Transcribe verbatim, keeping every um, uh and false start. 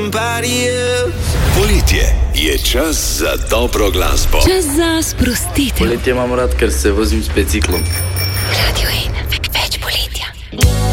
somebody else. Poletje je čas za dobro glasbo. Čas za sprostitev. Poletje imam rad, ker se vozim s biciklom. Radio ena, več poletja.